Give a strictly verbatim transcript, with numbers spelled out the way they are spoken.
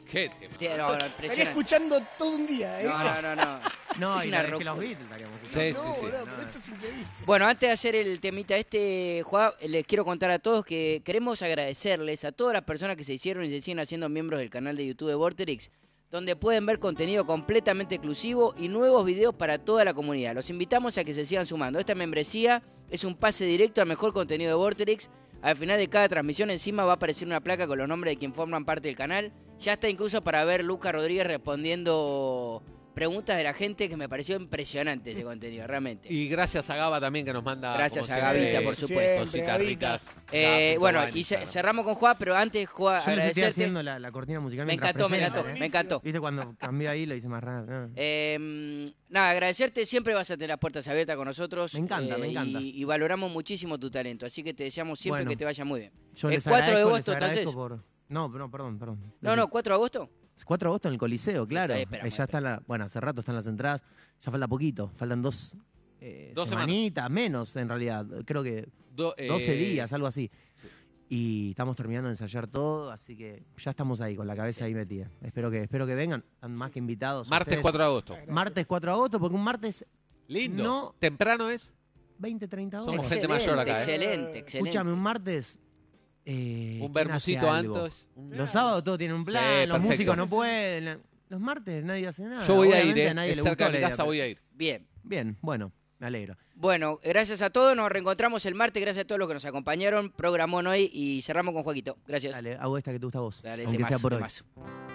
¿Qué? Te- no, no, Estaría impresionante. escuchando todo un día, ¿eh? No, no, no, no. No, Es y una la vez que roca. los Beatles estaríamos Sí, escuchando. sí, No, sí. boludo, pero esto es increíble. Bueno, antes de hacer el temita este, Juan, les quiero contar a todos que queremos agradecerles a todas las personas que se hicieron y se siguen haciendo miembros del canal de YouTube de Vorterix, donde pueden ver contenido completamente exclusivo y nuevos videos para toda la comunidad. Los invitamos a que se sigan sumando. Esta membresía es un pase directo al mejor contenido de Vorterix. Al final de cada transmisión encima va a aparecer una placa con los nombres de quien forman parte del canal. Ya está incluso para ver Luca Rodríguez respondiendo preguntas de la gente, que me pareció impresionante ese contenido, realmente. Y gracias a Gaba también que nos manda. Gracias como a siempre, Gavita, por supuesto. Cositas Gavita. ricas. Eh, Gaba punto bueno, va en y ce- Instagram. cerramos con Juan, pero antes, Juan, Yo les estoy agradecerte. haciendo la, la cortina musical Me mientras encantó, me presentan, encantó, ¿eh? me encantó. Viste, cuando cambié ahí lo hice más raro. ¿no? Eh, nada, agradecerte, siempre vas a tener las puertas abiertas con nosotros. Me encanta, me encanta. Y, y valoramos muchísimo tu talento, así que te deseamos siempre Bueno. que te vaya muy bien. Yo ¿El les cuatro de agradezco, agosto les agradezco entonces? por... No, no, perdón, perdón. No, no, ¿cuatro de agosto? cuatro de agosto en el Coliseo, claro. Está, esperamos, Eh, ya están la, bueno, hace rato están las entradas. Ya falta poquito. Faltan dos, eh, Dos semanitas, menos en realidad. Creo que Do- eh, doce días, algo así. Y estamos terminando de ensayar todo, así que ya estamos ahí, con la cabeza ahí metida. Espero que, espero que vengan, están más que invitados. Martes ustedes. cuatro de agosto. Martes cuatro de agosto, porque un martes Lindo. No. Temprano es. veinte, treinta Somos horas. gente mayor acá, ¿eh? Excelente, excelente. Escúchame, un martes... Eh, Un ¿quién bermucito hace algo? antes. un- Los sábados todos tienen un plan, Sí, los perfecto. músicos no Sí, sí. pueden. Los martes nadie hace nada. Yo voy a ir, Obviamente ¿eh? a nadie Es le cerca gustó de la mi idea, casa, pero- voy a ir. Bien. Bien, bueno, me alegro. Bueno, gracias a todos, nos reencontramos el martes, gracias a todos los que nos acompañaron, programón hoy y cerramos con Joaquito. Gracias. Dale, hago esta que te gusta a vos. Dale, aunque temazo, sea por hoy. temazo.